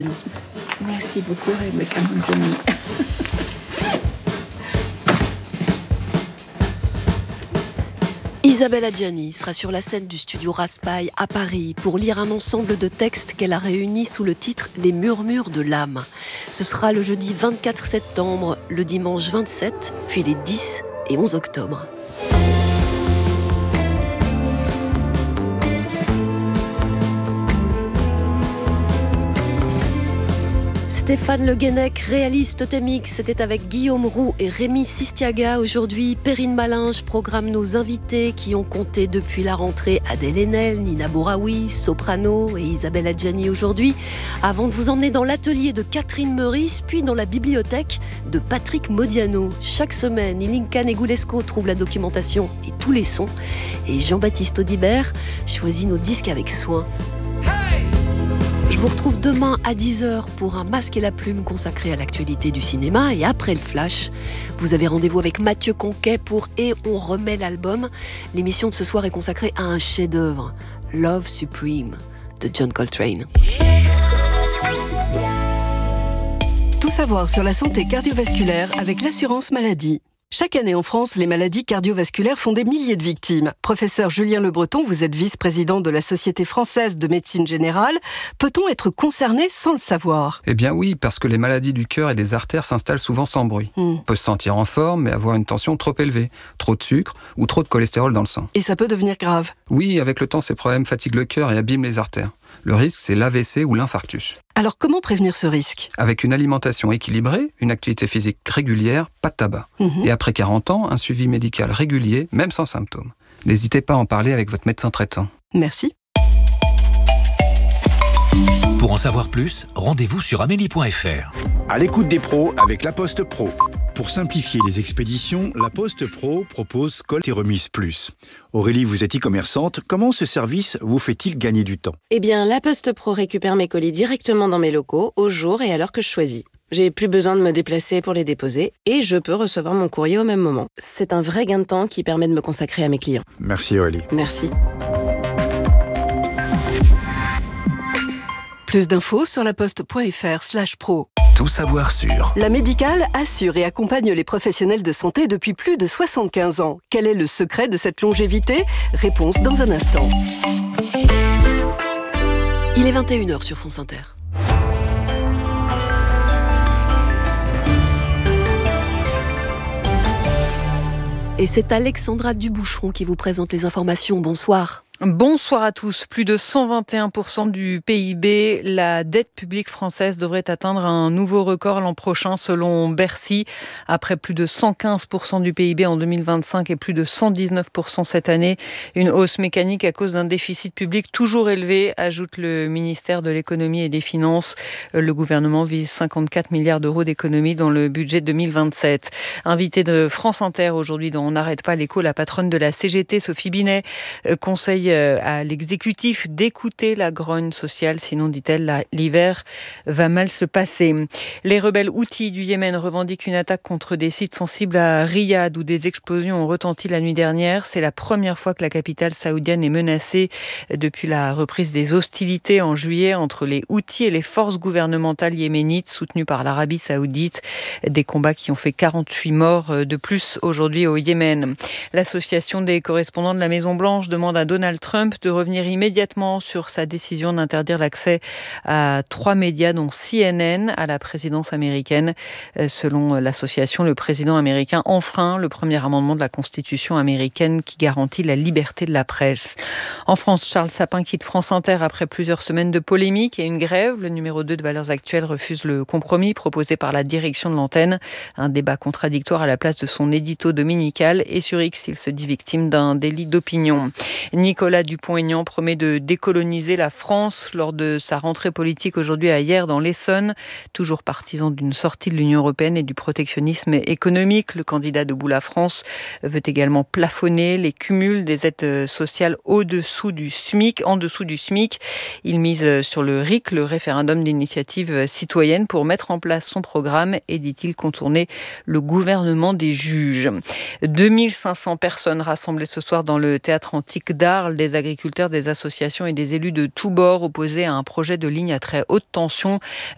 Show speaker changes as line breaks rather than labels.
Merci beaucoup, Rebecca Manzoni.
Isabelle Adjani sera sur la scène du studio Raspail à Paris pour lire un ensemble de textes qu'elle a réunis sous le titre « Les murmures de l'âme ». Ce sera le jeudi 24 septembre, le dimanche 27, puis les 10 et 11 octobre. Stéphane Le Guenec réalise Totémix. C'était avec Guillaume Roux et Rémi Sistiaga. Aujourd'hui, Perrine Malinge programme nos invités qui ont compté depuis la rentrée Adèle Haenel, Nina Bouraoui, Soprano et Isabelle Adjani aujourd'hui. Avant de vous emmener dans l'atelier de Catherine Meurice, puis dans la bibliothèque de Patrick Modiano. Chaque semaine, Ilinka Negulesco trouve la documentation et tous les sons. Et Jean-Baptiste Audibert choisit nos disques avec soin. Je vous retrouve demain à 10h pour un Masque et la plume consacré à l'actualité du cinéma. Et après le Flash, vous avez rendez-vous avec Mathieu Conquet pour Et on remet l'album. L'émission de ce soir est consacrée à un chef-d'œuvre, Love Supreme, de John Coltrane.
Tout savoir sur la santé cardiovasculaire avec l'assurance maladie. Chaque année en France, les maladies cardiovasculaires font des milliers de victimes. Professeur Julien Le Breton, vous êtes vice-président de la Société française de médecine générale. Peut-on être concerné sans le savoir ?
Eh bien oui, parce que les maladies du cœur et des artères s'installent souvent sans bruit. On peut se sentir en forme, mais avoir une tension trop élevée, trop de sucre ou trop de cholestérol dans le sang.
Et ça peut devenir grave.
Oui, avec le temps, ces problèmes fatiguent le cœur et abîment les artères. Le risque, c'est l'AVC ou l'infarctus.
Alors comment prévenir ce risque ?
Avec une alimentation équilibrée, une activité physique régulière, pas de tabac. Et après 40 ans, un suivi médical régulier, même sans symptômes. N'hésitez pas à en parler avec votre médecin traitant.
Merci.
Pour en savoir plus, rendez-vous sur amélie.fr.
À l'écoute des pros avec La Poste Pro. Pour simplifier les expéditions, La Poste Pro propose Colt et Remise Plus. Aurélie, vous êtes e-commerçante. Comment ce service vous fait-il gagner du temps ?
Eh bien, La Poste Pro récupère mes colis directement dans mes locaux, au jour et à l'heure que je choisis. J'ai plus besoin de me déplacer pour les déposer et je peux recevoir mon courrier au même moment. C'est un vrai gain de temps qui permet de me consacrer à mes clients.
Merci Aurélie.
Merci.
Plus d'infos sur laposte.fr/pro.
Tout savoir sur.
La Médicale assure et accompagne les professionnels de santé depuis plus de 75 ans. Quel est le secret de cette longévité ? Réponse dans un instant.
Il est 21h sur France Inter. Et c'est Alexandra Duboucheron qui vous présente les informations. Bonsoir.
Bonsoir à tous. Plus de 121% du PIB, la dette publique française devrait atteindre un nouveau record l'an prochain selon Bercy. Après plus de 115% du PIB en 2025 et plus de 119% cette année. Une hausse mécanique à cause d'un déficit public toujours élevé, ajoute le ministère de l'économie et des finances. Le gouvernement vise 54 milliards d'euros d'économies dans le budget 2027. Invitée de France Inter aujourd'hui dans On n'arrête pas l'écho, la patronne de la CGT, Sophie Binet, conseille à l'exécutif d'écouter la grogne sociale, sinon, dit-elle, l'hiver va mal se passer. Les rebelles houthis du Yémen revendiquent une attaque contre des sites sensibles à Riyad où des explosions ont retenti la nuit dernière. C'est la première fois que la capitale saoudienne est menacée depuis la reprise des hostilités en juillet entre les houthis et les forces gouvernementales yéménites soutenues par l'Arabie saoudite. Des combats qui ont fait 48 morts de plus aujourd'hui au Yémen. L'association des correspondants de la Maison-Blanche demande à Donald Trump de revenir immédiatement sur sa décision d'interdire l'accès à 3 médias, dont CNN, à la présidence américaine. Selon l'association, le président américain enfreint le premier amendement de la Constitution américaine qui garantit la liberté de la presse. En France, Charles Sapin quitte France Inter après plusieurs semaines de polémiques et une grève. Le numéro 2 de Valeurs Actuelles refuse le compromis proposé par la direction de l'antenne. Un débat contradictoire à la place de son édito dominical. Et sur X, il se dit victime d'un délit d'opinion. Nicolas Dupont-Aignan promet de décoloniser la France lors de sa rentrée politique aujourd'hui à Hyères dans l'Essonne. Toujours partisan d'une sortie de l'Union européenne et du protectionnisme économique, le candidat Debout la France veut également plafonner les cumuls des aides sociales en dessous du SMIC. Il mise sur le RIC, le référendum d'initiative citoyenne, pour mettre en place son programme et, dit-il, contourner le gouvernement des juges. 2500 personnes rassemblées ce soir dans le théâtre antique d'Arles, des agriculteurs, des associations et des élus de tous bords opposés à un projet de ligne à très haute tension